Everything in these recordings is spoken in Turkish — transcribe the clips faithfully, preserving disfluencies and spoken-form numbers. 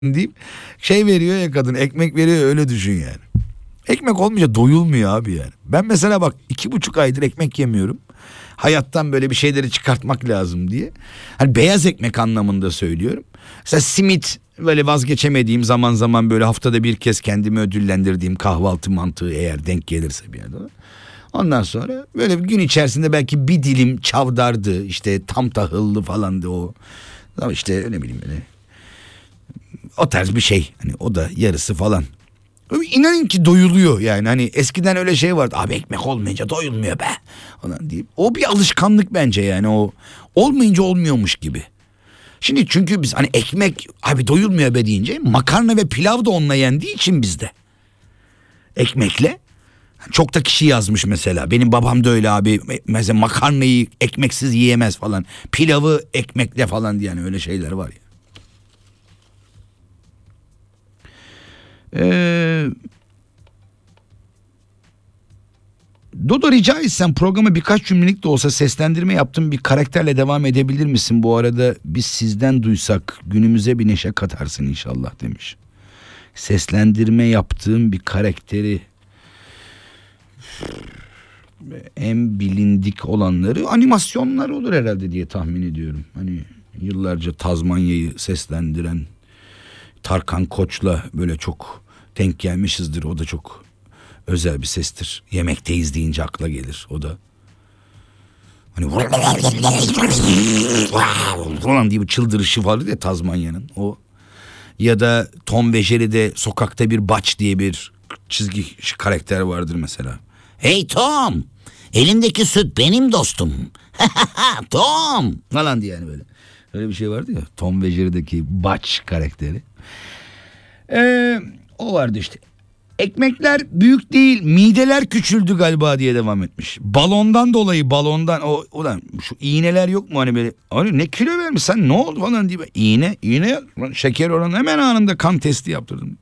deyip şey veriyor ya kadın, ekmek veriyor, öyle düşün yani. Ekmek olmayınca doyulmuyor abi yani. Ben mesela bak iki buçuk aydır ekmek yemiyorum. Hayattan böyle bir şeyleri çıkartmak lazım diye. Hani beyaz ekmek anlamında söylüyorum. Mesela simit böyle vazgeçemediğim, zaman zaman böyle haftada bir kez kendimi ödüllendirdiğim kahvaltı mantığı eğer denk gelirse bir yerde. Ondan sonra böyle bir gün içerisinde belki bir dilim çavdardı, işte tam tahıllı falandı o. Ama işte ne bileyim böyle. O tarz bir şey. Hani o da yarısı falan. İnanın ki doyuluyor yani. Hani eskiden öyle şey vardı. Abi ekmek olmayınca doyulmuyor be falan deyip. O bir alışkanlık bence yani, o olmayınca olmuyormuş gibi. Şimdi çünkü biz hani ekmek abi doyulmuyor be deyince makarna ve pilav da onunla yendiği için bizde. Ekmekle. Çok da kişi yazmış mesela. Benim babam da öyle abi. Mesela makarnayı ekmeksiz yiyemez falan. Pilavı ekmekle falan diye, yani öyle şeyler var ya. Ee, Dodo, rica etsem programa birkaç cümlelik de olsa seslendirme yaptığım bir karakterle devam edebilir misin? Bu arada biz sizden duysak günümüze bir neşe katarsın inşallah demiş. Seslendirme yaptığım bir karakteri, en bilindik olanları animasyonlar olur herhalde diye tahmin ediyorum. Hani yıllarca Tazmanya'yı seslendiren Tarkan Koç'la böyle çok denk gelmişizdir. O da çok özel bir sestir. Yemekteyiz deyince akla gelir o da. Hani falan diye bir çıldırışı vardı ya Tazmanya'nın, o. Ya da Tom ve Jerry'de Sokakta Bir Baç diye bir çizgi karakter vardır mesela. Hey Tom, elindeki süt benim dostum. Tom falan diye, yani böyle. Öyle bir şey vardı ya, Tom ve Jerry'deki Baç karakteri. Ee, o vardı işte. Ekmekler büyük değil, mideler küçüldü galiba diye devam etmiş. Balondan dolayı, balondan o ulan şu iğneler yok mu hani böyle, hani ne kilo vermiş sen, ne oldu falan diye. İğne iğne şeker oranı, hemen anında kan testi yaptırdım.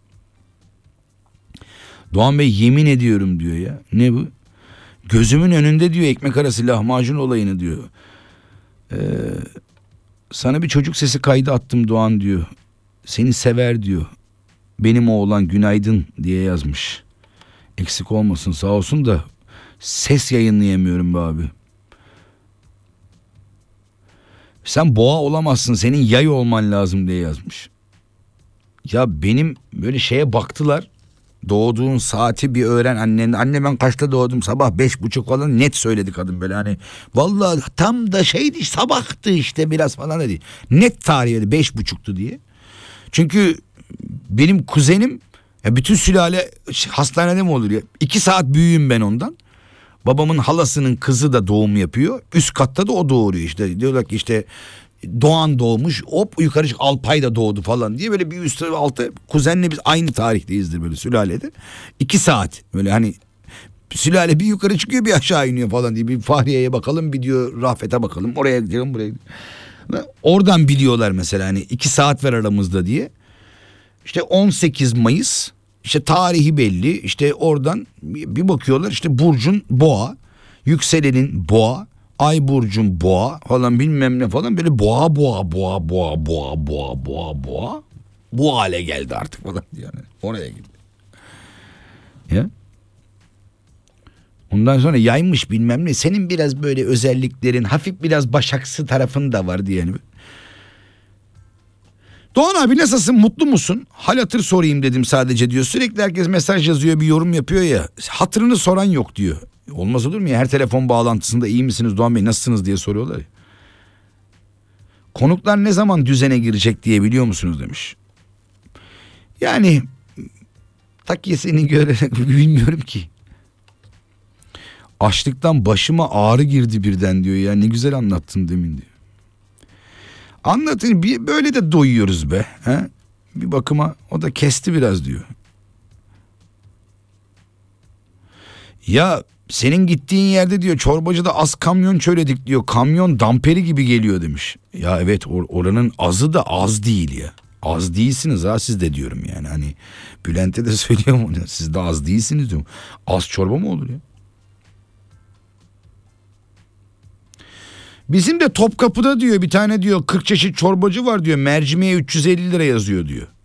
Doğan Bey yemin ediyorum diyor ya, ne bu? Gözümün önünde diyor ekmek arası lahmacun olayını diyor. Ee, sana bir çocuk sesi kaydı attım Doğan diyor. Seni sever diyor. Benim oğlan günaydın diye yazmış. Eksik olmasın sağ olsun da ses yayınlayamıyorum be abi. Sen boğa olamazsın, senin yay olman lazım diye yazmış. Ya benim böyle şeye baktılar. Doğduğun saati bir öğren annen. Anne ben kaçta doğdum? Sabah beş buçuk falan, net söyledi kadın böyle hani. Vallahi tam da şeydi, sabahtı işte biraz falan dedi. Net tarihi beş buçuktu diye. Çünkü benim kuzenim, ya bütün sülale hastanede mi olur ya? İki saat büyüğüm ben ondan. Babamın halasının kızı da doğum yapıyor. Üst katta da o doğuruyor işte. Diyorlar ki işte Doğan doğmuş, hop yukarı çık Alpay da doğdu falan diye, böyle bir üst altı kuzenle biz aynı tarihteyizdir böyle sülalede. İki saat böyle hani sülale bir yukarı çıkıyor bir aşağı iniyor falan diye, bir Fahriye'ye bakalım, bir diyor Rafet'e bakalım, oraya gidelim buraya gidelim. Oradan biliyorlar mesela hani iki saat ver aramızda diye. İşte on sekiz Mayıs işte tarihi belli, işte oradan bir bakıyorlar işte burcun boğa, yükselenin boğa, ay burcun boğa falan bilmem ne falan, böyle boğa boğa boğa boğa boğa boğa boğa boğa bu hale geldi artık falan yani, oraya gitti. Ya. Ondan sonra yaymış bilmem ne, senin biraz böyle özelliklerin hafif biraz başaksı tarafın da var diye yani. Doğan abi nasılsın, mutlu musun? Hal hatır sorayım dedim sadece diyor. Sürekli herkes mesaj yazıyor, bir yorum yapıyor ya. Hatırını soran yok diyor. Olmaz olur mu ya, her telefon bağlantısında iyi misiniz Doğan Bey, nasılsınız diye soruyorlar ya. Konuklar ne zaman düzene girecek diye biliyor musunuz demiş. Yani takyesini görerek bilmiyorum ki. Açlıktan başıma ağrı girdi birden diyor ya, ne güzel anlattın demin diyor. Anlatın bir böyle de doyuyoruz be. He? Bir bakıma o da kesti biraz diyor. Ya senin gittiğin yerde diyor çorbacıda az kamyon söyledik diyor. Kamyon damperi gibi geliyor demiş. Ya evet, or- oranın azı da az değil ya. Az değilsiniz ha siz de diyorum yani. Hani Bülent'e de söylüyorum onu. Siz de az değilsiniz diyorum. Az çorba mı olur ya? Bizim de Topkapı'da diyor bir tane diyor kırk çeşit çorbacı var diyor. Mercimeğe üç yüz elli lira yazıyor diyor.